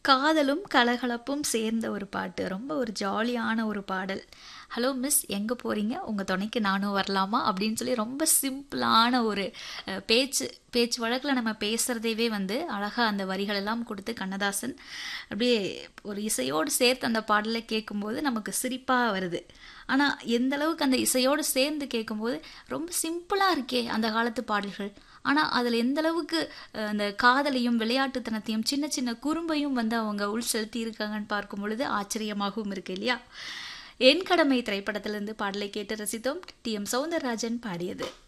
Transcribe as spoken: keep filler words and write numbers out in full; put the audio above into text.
காதலும் கலகலப்பும் சேர்ந்த ஒரு பாட்டு. ரொம்ப ஒரு ஜாலியான ஒரு பாடல். "ஹலோ மிஸ் எங்க போறீங்க? உங்க துணைக்கு நானும் வரலாமா?" அப்படின்னு சொல்லி ரொம்ப சிம்பிளான ஒரு அ பேச்சு பேச்சு வழக்குல நம்ம பேசுறதையவே வந்து அழகா அந்த வரிகள் எல்லாம் கொடுத்து கண்ணதாசன் அப்படியே ஒரு இசையோடு சேர்த்து அந்த பாடலை கேட்கும்போது நமக்கு சிரிப்பா வருது. ஆனா எந்த அளவுக்கு அந்த இசையோடு சேர்ந்து கேட்கும்போது ரொம்ப சிம்பிளா இருக்கே அந்த காலத்து பாடல்கள். ஆனா அதுல எந்த அளவுக்கு அ அந்த காதலையும், விளையாட்டுத்தனத்தையும், சின்ன சின்ன குறும்பையும் வந்து அவங்க உள் செலுத்தி இருக்காங்கன்னு பார்க்கும் பொழுது ஆச்சரியமாகவும் இருக்கு இல்லையா? "என் கடமை" திரைப்படத்திலிருந்து பாடலை கேட்டு ரசித்தோம். டி எம் சௌந்தரராஜன் பாடியது.